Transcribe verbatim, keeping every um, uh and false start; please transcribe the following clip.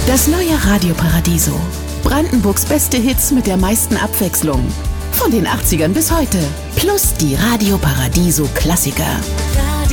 Das neue Radio Paradiso. Brandenburgs beste Hits mit der meisten Abwechslung. Von den achtzigern bis heute. Plus die Radio Paradiso Klassiker.